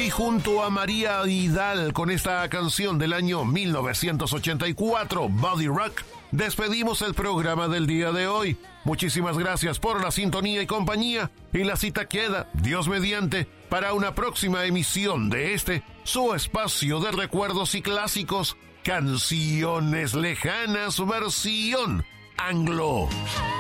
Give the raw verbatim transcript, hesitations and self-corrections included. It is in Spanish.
Y junto a María Vidal con esta canción del año mil novecientos ochenta y cuatro, Body Rock, despedimos el programa del día de hoy. Muchísimas gracias por la sintonía y compañía, y la cita queda, Dios mediante, para una próxima emisión de este, su espacio de recuerdos y clásicos, Canciones Lejanas versión anglo.